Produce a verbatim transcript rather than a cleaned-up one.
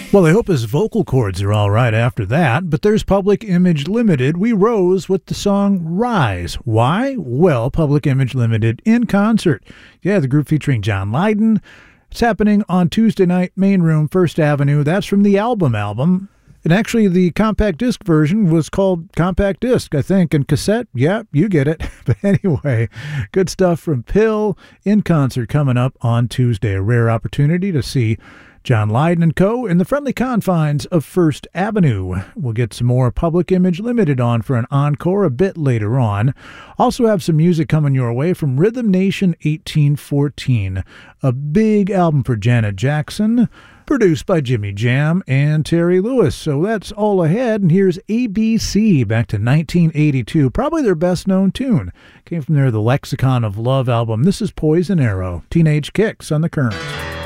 Well, I hope his vocal cords are all right after that, but there's Public Image Limited. We rose with the song Rise. Why? Well, Public Image Limited in concert. Yeah, the group featuring John Lydon. It's happening on Tuesday night, Main Room, First Avenue. That's from the album album. And actually, the compact disc version was called Compact Disc, I think, and cassette, yeah, you get it. But anyway, good stuff from Pill in concert coming up on Tuesday. A rare opportunity to see John Lydon and co. in the friendly confines of First Avenue. We'll get some more Public Image Limited on for an encore a bit later on. Also have some music coming your way from Rhythm Nation eighteen fourteen, a big album for Janet Jackson, produced by Jimmy Jam and Terry Lewis. So that's all ahead, and here's A B C back to nineteen eighty-two, probably their best-known tune. Came from their The Lexicon of Love album. This is Poison Arrow, Teenage Kicks on The Current.